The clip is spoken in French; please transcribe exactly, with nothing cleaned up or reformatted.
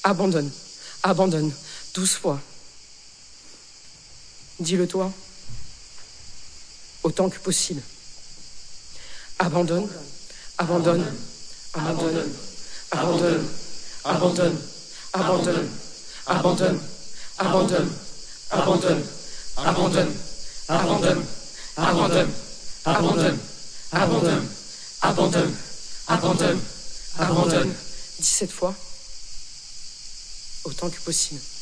Abandonne, abandonne, douze fois. Dis-le toi, autant que possible. Abandonne, abandonne, abandonne, abandonne, abandonne, abandonne, abandonne, abandonne, abandonne, abandonne, abandonne, abandonne, abandonne, abandonne, abandonne, abandonne, abandonne, dix-sept fois, autant que possible.